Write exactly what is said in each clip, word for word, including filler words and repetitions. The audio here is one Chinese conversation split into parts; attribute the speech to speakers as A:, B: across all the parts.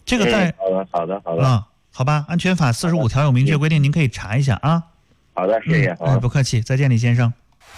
A: 这个在、
B: 嗯、好的好的好的
A: 啊、嗯，好吧，安全法四十五条有明确规定，您可以查一下啊。
B: 好的，谢谢。
A: 嗯、哎，不客气，再见，李先生。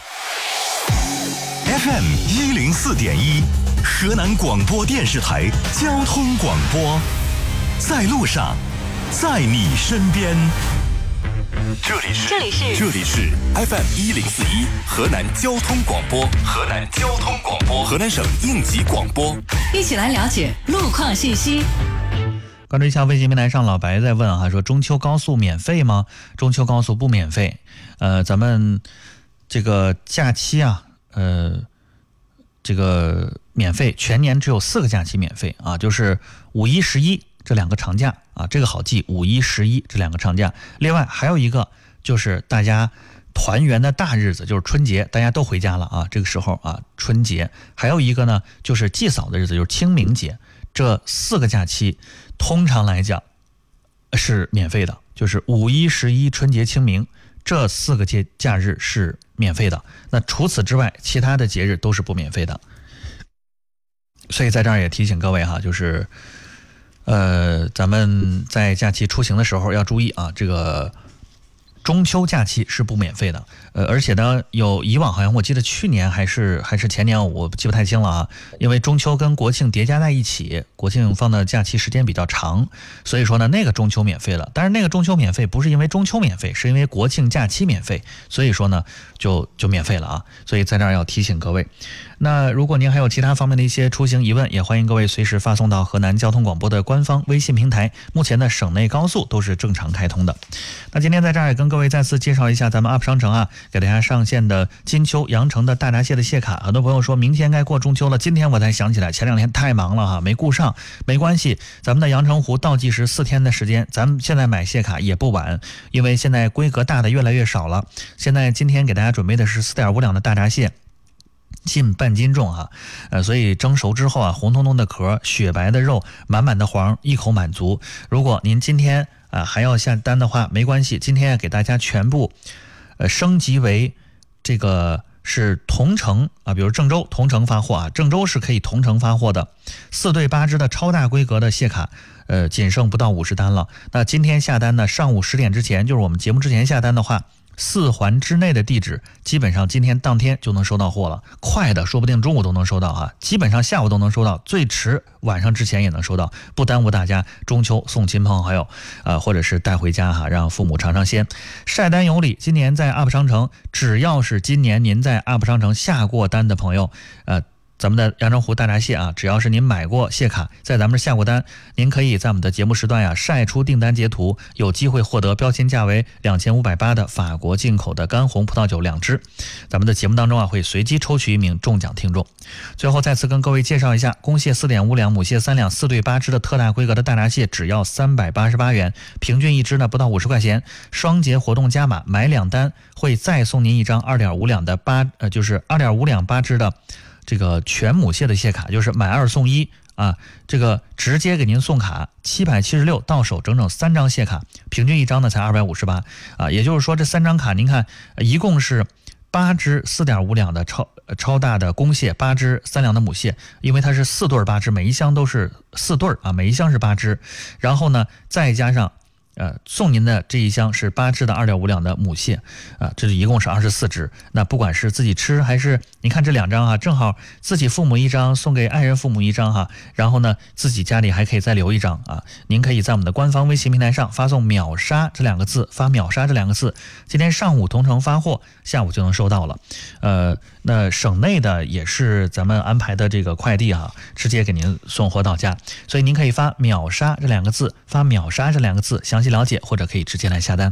C: F M 一零四点一，河南广播电视台交通广播，在路上，在你身边。这里是
D: 这里是
C: 这里是 F M 一零四一河南交通广播，河南交通广播，河南省应急广播。
D: 一起来了解路况信息。
A: 关注一下微信平台上，老白在问啊，说中秋高速免费吗？中秋高速不免费。呃，咱们这个假期啊，呃，这个免费，全年只有四个假期免费啊，就是五一、十一这两个长假啊，这个好记，五一、十一这两个长假。另外还有一个就是大家团圆的大日子，就是春节，大家都回家了啊，这个时候啊，春节。还有一个呢，就是祭扫的日子，就是清明节。这四个假期通常来讲是免费的，就是五一、十一、春节、清明这四个节假日是免费的。那除此之外，其他的节日都是不免费的。所以在这儿也提醒各位哈，就是呃，咱们在假期出行的时候要注意啊，这个中秋假期是不免费的。呃，而且呢，有以往好像我记得去年还是还是前年，我记不太清了啊。因为中秋跟国庆叠加在一起，国庆放的假期时间比较长，所以说呢，那个中秋免费了。但是那个中秋免费不是因为中秋免费，是因为国庆假期免费，所以说呢，就就免费了啊。所以在这儿要提醒各位。那如果您还有其他方面的一些出行疑问，也欢迎各位随时发送到河南交通广播的官方微信平台。目前的省内高速都是正常开通的。那今天在这儿也跟各位再次介绍一下咱们 U P 商城啊，给大家上线的金秋羊城的大闸蟹的蟹卡。很多朋友说明天该过中秋了，今天我才想起来，前两天太忙了哈，没顾上。没关系，咱们的阳澄湖倒计时四天的时间，咱们现在买蟹卡也不晚，因为现在规格大的越来越少了。现在今天给大家准备的是 四点五两的大闸蟹，近半斤重啊，呃，所以蒸熟之后啊，红彤彤的壳，雪白的肉，满满的黄，一口满足。如果您今天啊还要下单的话，没关系，今天给大家全部呃升级为这个是同城啊，比如郑州同城发货啊，郑州是可以同城发货的，四对八只的超大规格的蟹卡，呃，仅剩不到五十单了。那今天下单呢，上午十点之前，就是我们节目之前下单的话，四环之内的地址，基本上今天当天就能收到货了。快的说不定中午都能收到啊，基本上下午都能收到，最迟晚上之前也能收到，不耽误大家中秋送亲朋好友，呃，或者是带回家哈，让父母尝尝鲜。晒单有礼，今年在 U P 商城，只要是今年您在 U P 商城下过单的朋友，呃。咱们的阳澄湖大闸蟹啊，只要是您买过蟹卡，在咱们这下过单，您可以在我们的节目时段呀、啊、晒出订单截图，有机会获得标签价为两千五百八的法国进口的干红葡萄酒两支。咱们的节目当中啊，会随机抽取一名中奖听众。最后再次跟各位介绍一下，公蟹四点五两，母蟹三两，四对八只的特大规格的大闸蟹只要三百八十八元，平均一只呢不到五十块钱。双节活动加码，买两单会再送您一张二点五两的八呃就是二点五两八只的。这个全母蟹的蟹卡，就是买二送一啊，这个直接给您送卡，七百七十六到手整整三张蟹卡，平均一张呢才二百五十八啊，也就是说这三张卡您看一共是八只四点五两的超超大的公蟹，八只三两的母蟹，因为它是四对八只，每一箱都是四对啊，每一箱是八只，然后呢再加上呃，送您的这一箱是八只的二点五两的母蟹啊，这一共是二十四只。那不管是自己吃还是您看这两张啊，正好自己父母一张，送给爱人父母一张哈，然后呢自己家里还可以再留一张啊。您可以在我们的官方微信平台上发送秒杀这两个字，发秒杀这两个字，今天上午同城发货，下午就能收到了。呃，那省内的也是咱们安排的这个快递哈、啊，直接给您送货到家，所以您可以发秒杀这两个字，发秒杀这两个字，详细了解或者可以直接来下单。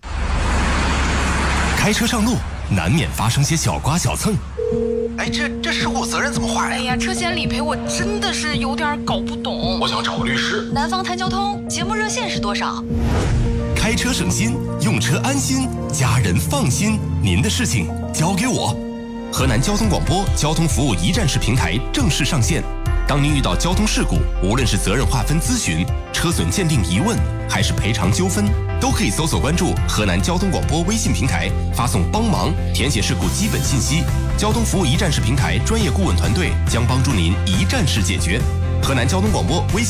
C: 开车上路难免发生些小刮小蹭，哎，这这事故责任怎么划呀？
E: 哎呀，车险理赔我真的是有点搞不懂。
C: 我想找个律师。
E: 南方谈交通节目热线是多少？
C: 开车省心，用车安心，家人放心，您的事情交给我。河南交通广播交通服务一站式平台正式上线。当您遇到交通事故，无论是责任划分咨询、车损鉴定疑问，还是赔偿纠纷，都可以搜索关注河南交通广播微信平台，发送帮忙，填写事故基本信息。交通服务一站式平台专业顾问团队将帮助您一站式解决。河南交通广播微信